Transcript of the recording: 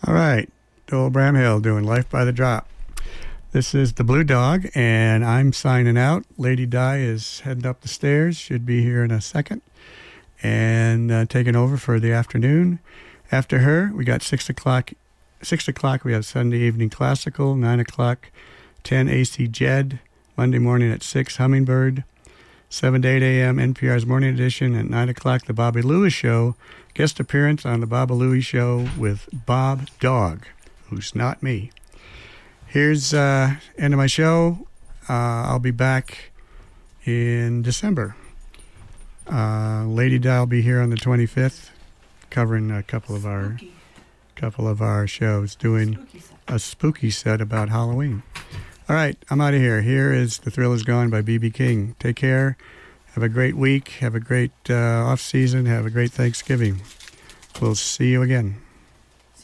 All right, Joel Bramhill doing Life by the Drop. This is the Blue Dog, and I'm signing out. Lady Di is heading up the stairs, should be here in a second, and taking over for the afternoon. After her, we got 6 o'clock. 6 o'clock, we have Sunday Evening Classical. 9 o'clock, 10 AC Jed. Monday morning at 6, Hummingbird. 7 to 8 a.m., NPR's Morning Edition. At 9 o'clock, The Bobby Lewis Show. Guest appearance on The Bobby Lewis Show with Bob Dog, who's not me. Here's end of my show. I'll be back in December. Lady Di will be here on the 25th, covering a couple of our shows, doing a spooky set about Halloween. All right, I'm out of here. Here is The Thrill Is Gone by B.B. King. Take care. Have a great week. Have a great off season. Have a great Thanksgiving. We'll see you again.